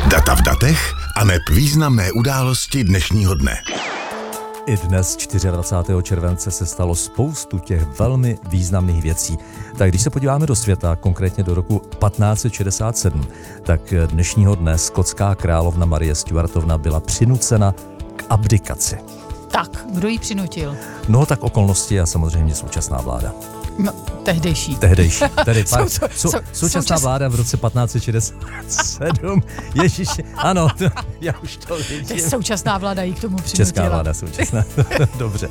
Data v datech aneb významné události dnešního dne. I dnes, 24. července, se stalo spoustu těch velmi významných věcí. Tak když se podíváme do světa, konkrétně do roku 1567, tak dnešního dne skotská královna Marie Stuartovna byla přinucena k abdikaci. Tak, kdo ji přinutil? No tak okolnosti a samozřejmě současná vláda. No, tehdejší. Tedy současná součas- vláda v roce 1567. Ježiši, ano, já už to vidím. Současná vláda ji k tomu přinutila. Česká vláda současná. Dobře.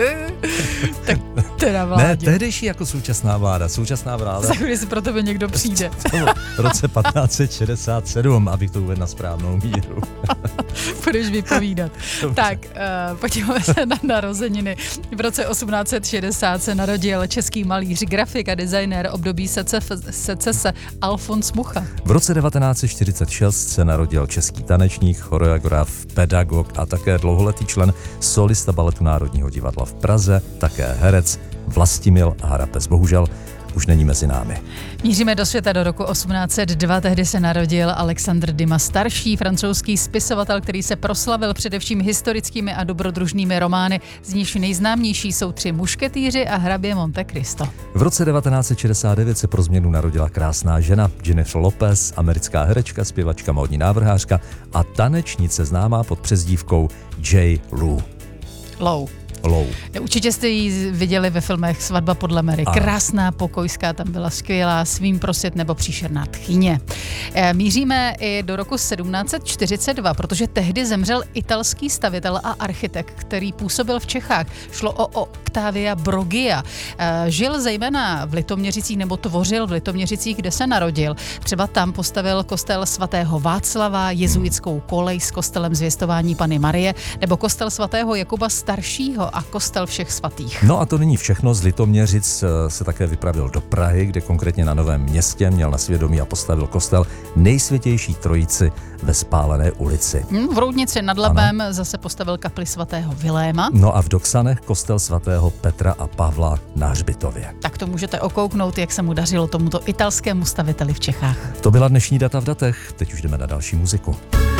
Tak teda vládě. Ne, tehdejší jako současná vláda. Současná vláda Za chvíli si pro tebe někdo přijde. v roce 1567, abych to uvedl na správnou míru. Budeš vypovídat. Dobře. Tak, podíváme se na narozeniny. V roce 1860 se narodil český malíř, grafik a designér období secese Alfons Mucha. V roce 1946 se narodil český tanečník, choreograf, pedagog a také dlouholetý člen solista Baletu Národního divadla v Praze, také herec Vlastimil Harapes. Bohužel už není mezi námi. Míříme do světa do roku 1802, tehdy se narodil Alexandr Dumas starší, francouzský spisovatel, který se proslavil především historickými a dobrodružnými romány, z nichž nejznámější jsou 3 mušketýři a hrabě Monte Cristo. V roce 1969 se pro změnu narodila krásná žena Jennifer Lopez, americká herečka, zpěvačka, módní návrhářka a tanečnice známá pod přezdívkou J. Lo. Určitě jste ji viděli ve filmech Svatba podle Mary. Krásná, pokojská, tam byla skvělá, Svým prosjet nebo Příšerná tchyně. Míříme i do roku 1742, protože tehdy zemřel italský stavitel a architekt, který působil v Čechách. Šlo o Octavia Borgia. Žil zejména v Litoměřicích nebo tvořil v Litoměřicích, kde se narodil. Třeba tam postavil kostel svatého Václava, jezuitskou kolej s kostelem Zvěstování Panny Marie nebo kostel svatého Jakuba staršího a kostel všech svatých. No a to není všechno, z Litoměřic se také vypravil do Prahy, kde konkrétně na Novém Městě měl na svědomí a postavil kostel Nejsvětější Trojici ve Spálené ulici. V Roudnici nad Labem zase postavil kapli svatého Viléma. No a v Doksanech kostel svatého Petra a Pavla na Hřbitově. Tak to můžete okouknout, jak se mu dařilo tomuto italskému staviteli v Čechách. To byla dnešní Data v datech, teď už jdeme na další muziku.